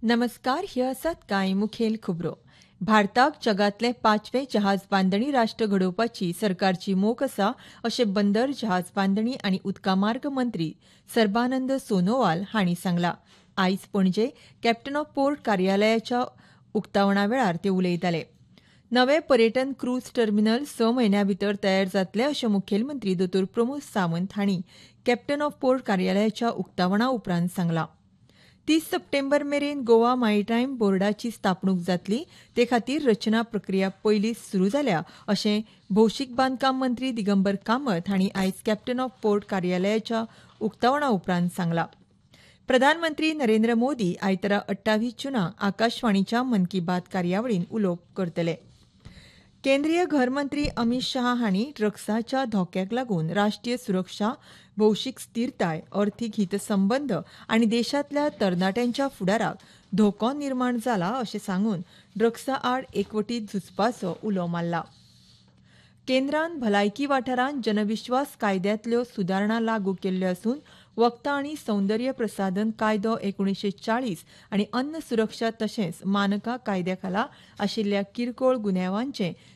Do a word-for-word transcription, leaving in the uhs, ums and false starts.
नमस्कार. हे आसात कांय मुखेल खबरो. भारताक जगातले पांचवे जहाज बांदणी राष्ट्र घडोवपाची सरकारची मोख आसा अशें बंदर जहाज बांदणी आनी उदका मार्ग मंत्री सर्बानंद सोनोवाल हांणी सांगलां. आयज पणजे कॅप्टन ऑफ पोर्ट कार्यालयाच्या उक्तावणा वेळार ते उलयताले. नवे पर्यटन क्रूज टर्मिनल स म्हयन्यां भितर तयार जातले अशें मुखेलमंत्री दोतोर प्रमोद सावंत हांणी कॅप्टन ऑफ पोर्ट कार्यालयाच्या उक्तावणा उपरांत सांगलां. तीस सप्टेंबर मेरेन गोवा मारिटायम बोर्डाची स्थापणूक जातली ते खातीर रचना प्रक्रिया पयलींच सुरू जाल्या अशें भौशीक बांदकाम मंत्री दिगंबर कामत हांणी आयज कॅप्टन ऑफ पोर्ट कार्यालयाच्या उक्तावणा उपरांत सांगलां. प्रधानमंत्री नरेंद्र मोदी आयतारा अठ्ठावीस जुनाक आकाशवाणीच्या मन की बात कार्यावळीन उलोवप करतले. केंद्रीय घर मंत्री अमित शाह हांणी ड्रग्साच्या धोक्याक लागून राष्ट्रीय सुरक्षा, भौशीक स्थिरताय, अर्थीक हितसंबंद आनी देशांतल्या तरणाट्यांच्या फुडाराक धोको निर्माण जाला अशें सांगून ड्रग्सा आड एकवटीत झुजपाचो उलो मारला. केंद्रान भलायकी वाठारांत जनविश्वास कायद्यांतल्यो सुदारणा लागू केल्ल्यो आसून वखदां आनी सौंदर्य प्रसाधन कायदो एकुणीशे चाळीस आनी अन्न सुरक्षा तशेंच मानकां कायद्या खाला आशिल्ल्या किरकोळ गुन्यांवांचें